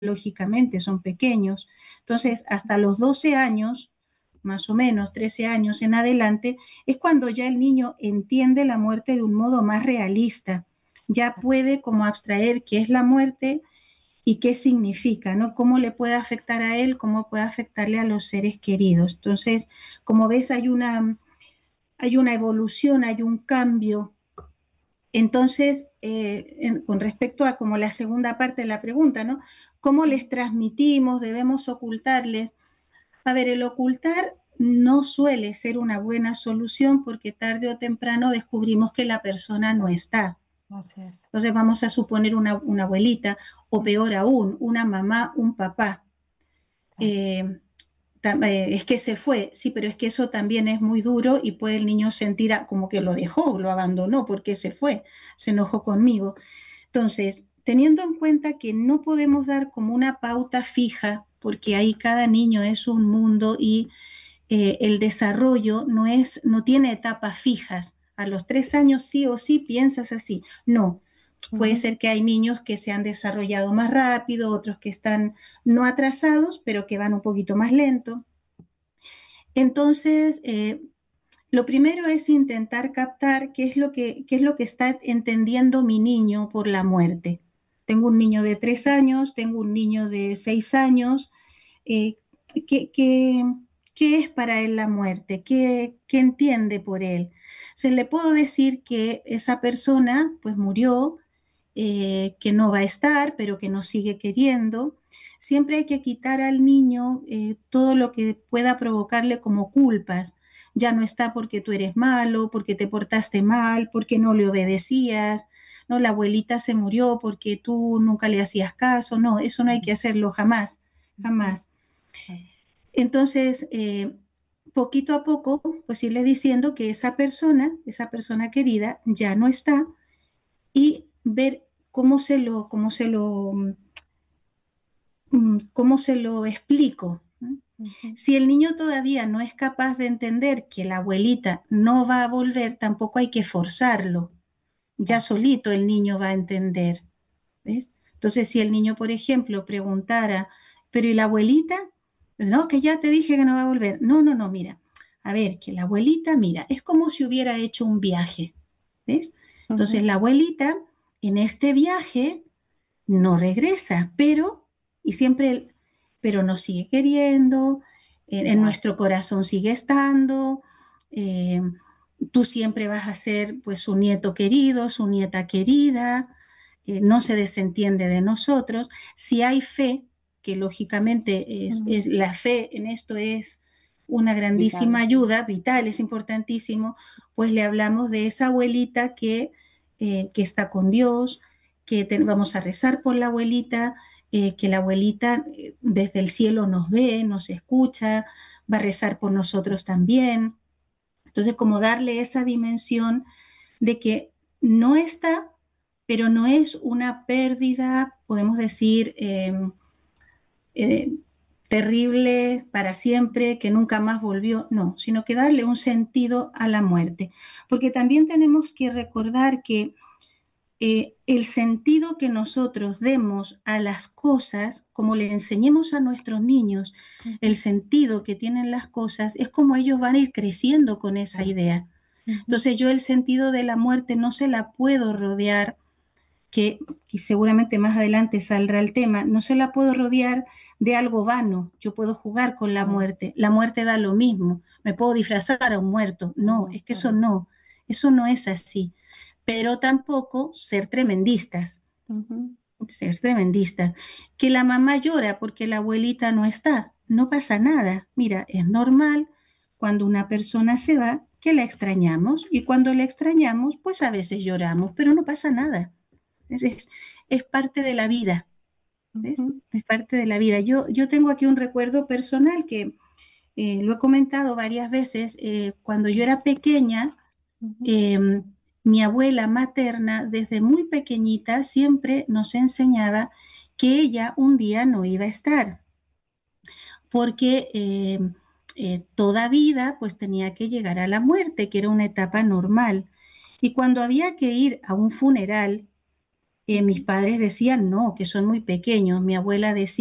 biológicamente, son pequeños. Entonces, hasta los 12 años, más o menos 13 años en adelante, es cuando ya el niño entiende la muerte de un modo más realista. Ya puede como abstraer qué es la muerte y qué significa, ¿no? Cómo le puede afectar a él, cómo puede afectarle a los seres queridos. Entonces, como ves, hay una evolución, hay un cambio. Entonces, con respecto a como la segunda parte de la pregunta, ¿no? ¿Cómo les transmitimos? ¿Debemos ocultarles? A ver, el ocultar no suele ser una buena solución porque tarde o temprano descubrimos que la persona no está. Así es. Entonces vamos a suponer una abuelita o peor aún, una mamá, un papá. Eh, es que se fue, sí, pero es que eso también es muy duro y puede el niño sentir como que lo dejó, lo abandonó porque se fue, se enojó conmigo. Entonces, teniendo en cuenta que no podemos dar como una pauta fija, porque ahí cada niño es un mundo y el desarrollo no tiene etapas fijas. A los 3 años sí o sí piensas así. No, puede ser que hay niños que se han desarrollado más rápido, otros que están no atrasados, pero que van un poquito más lento. Entonces, lo primero es intentar captar qué es lo que está entendiendo mi niño por la muerte. Tengo un niño de 3 años, tengo un niño de 6 años. Eh, ¿qué, qué, qué es para él la muerte? ¿Qué entiende por él? Se le puedo decir que esa persona pues murió, que no va a estar, pero que nos sigue queriendo. Siempre hay que quitar al niño todo lo que pueda provocarle como culpas. Ya no está porque tú eres malo, porque te portaste mal, porque no le obedecías, no, la abuelita se murió porque tú nunca le hacías caso, no, eso no hay que hacerlo jamás, jamás. Entonces, poquito a poco, pues irle diciendo que esa persona querida ya no está y ver cómo se lo explico. Si el niño todavía no es capaz de entender que la abuelita no va a volver, tampoco hay que forzarlo. Ya solito el niño va a entender. ¿Ves? Entonces, si el niño, por ejemplo, preguntara, ¿pero y la abuelita? No, que ya te dije que no va a volver. No, no, no, mira. A ver, que la abuelita, mira, es como si hubiera hecho un viaje. ¿Ves? Entonces, la abuelita en este viaje no regresa, y siempre, pero nos sigue queriendo, en nuestro corazón sigue estando, eh, tú siempre vas a ser pues su nieto querido, su nieta querida, no se desentiende de nosotros. Si hay fe, que lógicamente la fe en esto es una grandísima ayuda, vital, es importantísimo, pues le hablamos de esa abuelita que está con Dios, vamos a rezar por la abuelita, que la abuelita desde el cielo nos ve, nos escucha, va a rezar por nosotros también. Entonces, como darle esa dimensión de que no está, pero no es una pérdida, podemos decir, eh, terrible para siempre, que nunca más volvió, no, sino que darle un sentido a la muerte. Porque también tenemos que recordar que el sentido que nosotros demos a las cosas, como le enseñemos a nuestros niños, el sentido que tienen las cosas, es como ellos van a ir creciendo con esa idea. Entonces yo el sentido de la muerte no se la puedo rodear, que seguramente más adelante saldrá el tema, no se la puedo rodear de algo vano. Yo puedo jugar con la muerte da lo mismo, me puedo disfrazar a un muerto. No, es que eso no es así. Pero tampoco ser tremendistas, ser tremendistas. Que la mamá llora porque la abuelita no está, no pasa nada. Mira, es normal cuando una persona se va que la extrañamos y cuando la extrañamos, pues a veces lloramos, pero no pasa nada. Es parte de la vida, ¿ves? Es parte de la vida. Yo tengo aquí un recuerdo personal que lo he comentado varias veces. Cuando yo era pequeña, eh, mi abuela materna, desde muy pequeñita, siempre nos enseñaba que ella un día no iba a estar, porque toda vida pues tenía que llegar a la muerte, que era una etapa normal. Y cuando había que ir a un funeral, Mis Ujú. padres decían no, que son muy pequeños. Mi abuela decía